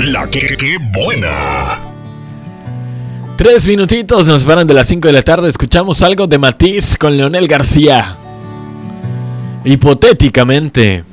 La que buena. 3 minutitos nos paran de las 5 de la tarde. Escuchamos algo de Matiz con Leonel García. Hipotéticamente.